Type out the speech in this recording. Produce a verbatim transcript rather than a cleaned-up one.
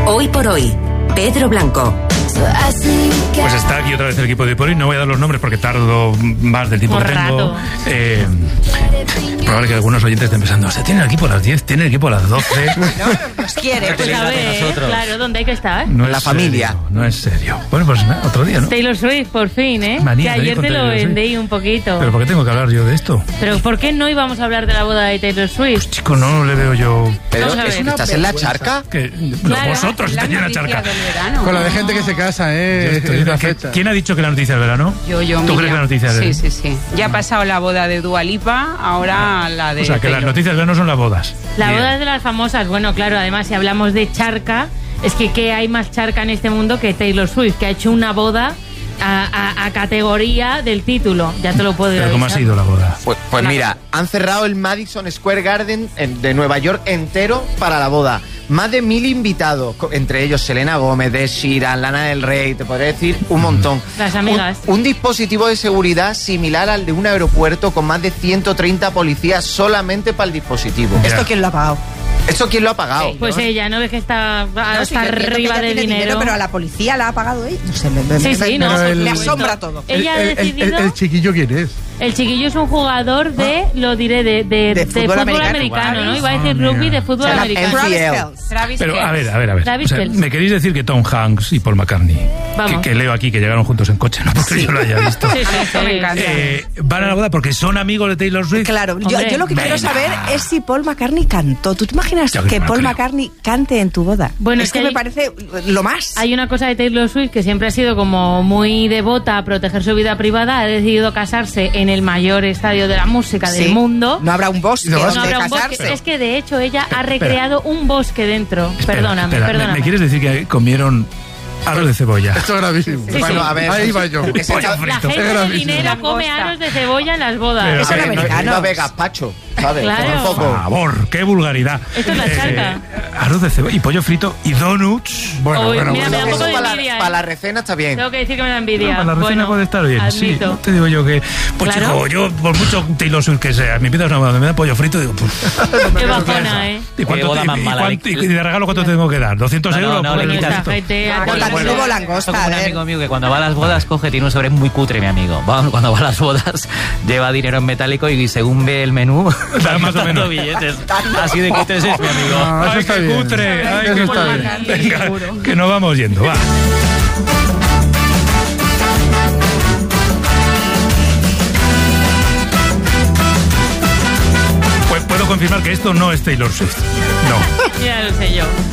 Hoy por hoy, Pedro Blanco. Pues está aquí otra vez el equipo de Hoy por Hoy. No voy a dar los nombres porque tardo más del tiempo Por que tengo. rato. Eh, probable que algunos oyentes estén pensando, o sea, tiene el equipo a las diez, tiene el equipo a las doce. Nos quiere. Pues a ver, claro, ¿dónde hay que estar? No La es familia. serio, no es serio. Bueno, pues nada, otro día, ¿no? Taylor Swift, por fin, ¿eh? Manía que de ir ayer con te lo Taylor Swift. vendí un poquito. ¿Pero por qué tengo que hablar yo de esto? Pero ¿por qué no íbamos a hablar de la boda de Taylor Swift? Chico, no le veo yo... Pero Vamos a ver. ¿estás en la charca? Que, Claro, vosotros estáis en la charca. Con la de gente que se casa, ¿eh? Estoy- Es la ¿qué- fecha. ¿Quién ha dicho que la noticia del verano? Yo, yo, ¿Tú Miriam. crees que la noticia del Sí, sí, sí. Ya ha pasado la boda de Dua Lipa, ahora la de O sea, que las Taylor. noticias del verano son las bodas. La Bien. boda es de las famosas. Bueno, claro, además, si hablamos de charca, es que ¿qué hay más charca en este mundo que Taylor Swift, que ha hecho una boda a, a- a categoría del título? Ya te lo puedo ¿Pero cómo ha avisar. sido la boda? Pues, pues mira, han cerrado el Madison Square Garden en- de Nueva York entero para la boda. Más de mil invitados, co- entre ellos Selena Gómez, Ed Sheeran, Lana del Rey, te podría decir un montón. Las amigas. Un, un dispositivo de seguridad similar al de un aeropuerto con más de ciento treinta policías solamente para el dispositivo. Ya. ¿Esto quién lo ha pagado? ¿Eso quién lo ha pagado? Pues ella, ¿no ves que está No, sí, hasta yo entiendo que arriba ella del tiene dinero? Pero a la policía la ha pagado ella. No sé, me, me- Sí, me- sí, me- no, Pero por el- me supuesto. asombra todo. Ella ha el, el- el- decidido... el chiquillo, ¿quién es? El chiquillo es un jugador de, lo diré, de, de, de fútbol fútbol, americano. americano, ¿no? Iba a Ah, decir mira. rugby de fútbol Se llama americano. N F L. Travis Kelce. Pero a ver, a ver, a ver. Travis O sea, Kelce. ¿me queréis decir que Tom Hanks y Paul McCartney, Vamos. que, que leo aquí que llegaron juntos en coche, no porque yo lo haya visto, Sí, sí, sí. me encanta. eh, van a la boda porque son amigos de Taylor Swift? Claro, yo, Hombre, yo lo que quiero venga. saber es si Paul McCartney cantó. ¿Tú te imaginas Yo que que no Paul creo. McCartney cante en tu boda? Bueno, es es que que me hay- parece lo más. Hay una cosa de Taylor Swift que siempre ha sido como muy devota a proteger su vida privada. Ha decidido casarse en el mayor estadio de la música Sí. del mundo. No habrá un bosque No, No donde habrá un bosque. casarse. Es que de hecho ella ha recreado un bosque dentro. Espera, perdóname, espera, ¿me- perdóname. ¿Me quieres decir que comieron aros de cebolla? Esto es gravísimo. Sí, Bueno, sí. a ver. Ahí va yo. Ese Pollo chaval- La frito. gente Es de gravísimo. dinero come Langosta. aros de cebolla en las bodas. Pero, Eso a es ver, no, americano. no ve gazpacho, ¿sabes? Claro. Como un Por poco. favor, qué vulgaridad. Esto es la charca. Arroz de cebolla y pollo frito y donuts. Bueno, Uy, bueno, mira, bueno. me da un poco Eso de para, envidia, la, ¿eh? para la recena está bien. Tengo que decir que me da envidia. No, para la recena bueno, puede estar bien, sí. admito. No te digo yo que... Pues Claro. chico, yo por mucho Taylor Swift que sea, me pidas una boda, me da pollo frito, digo, pues... Qué bajona, ¿eh? ¿Y cuánto Qué boda te- más y mala, cuánto- le- y de regalo cuánto tengo que dar? ¿doscientos No, no, euros? no, por le el quitas gesto? Esta gente Ah, ha con la colgado. que hubo Eso langosta, como a un ver. amigo mío que cuando va a las bodas coge, tiene un sobre muy cutre, mi amigo. Va- Cuando va a las bodas lleva dinero en metálico y según ve el menú, Da más o gastando menos. billetes. Así de cutres es mi amigo. No, eso Ay, está qué bien. cutre, ay, Eso qué está cutre. bien. Venga, que nos vamos yendo, va. Pues puedo confirmar que esto no es Taylor Swift. No. Ya lo sé yo.